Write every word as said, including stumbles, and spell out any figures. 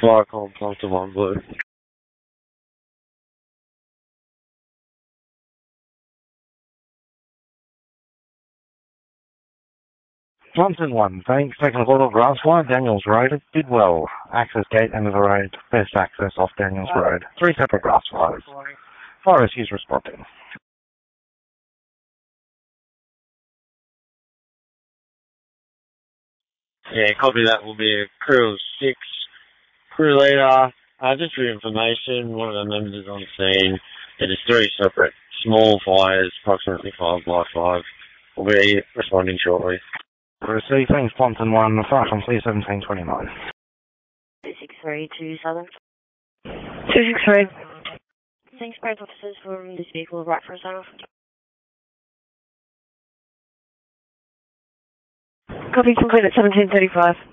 Fire call Ponton one Blue. Ponton one, thanks. Taking a call of Grasswire, Daniels Road, Bidwell. Access gate, end of the road. Best access off Daniels Road. Three separate grass fires. Fire rescues responding. Yeah, copy that. Will be a crew of six. Crew leader, uh, just for information, one of the members is on scene. It is three separate small fires, approximately five by five. We'll be responding shortly. Receive, thanks, Ponton one, fire from C seventeen twenty-nine. two six three to Southern. two six three. Thanks, both officers, from this vehicle right for a sign off. Copy complete at seventeen thirty-five.